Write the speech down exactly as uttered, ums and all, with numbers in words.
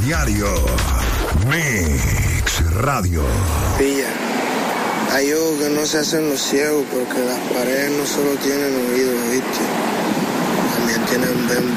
diario. Mix Radio. Pilla, hay ojos que no se hacen los ciegos porque las paredes no solo tienen oídos, ¿viste? También tienen bemba.